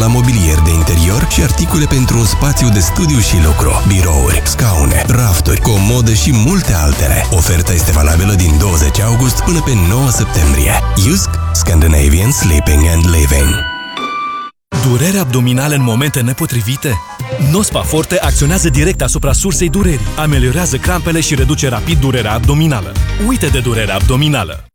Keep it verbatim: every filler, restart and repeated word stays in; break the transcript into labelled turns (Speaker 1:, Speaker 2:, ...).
Speaker 1: la mobilier de interior și articole pentru un spațiu de studiu și lucru, birouri, scaune, rafturi, comodă și multe altele. Oferta este valabilă din douăzeci august până pe nouă septembrie. U S C Scandinavian Sleeping and Living.
Speaker 2: Durere abdominală în momente nepotrivite? Nospa Forte acționează direct asupra sursei durerii, ameliorează crampele și reduce rapid durerea abdominală. Uite de durerea abdominală!